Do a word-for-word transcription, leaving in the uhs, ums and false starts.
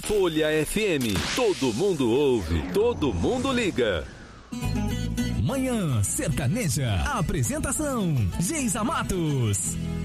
Folha F M. Todo mundo ouve, todo mundo liga. Manhã Sertaneja. Apresentação: Geisa Matos.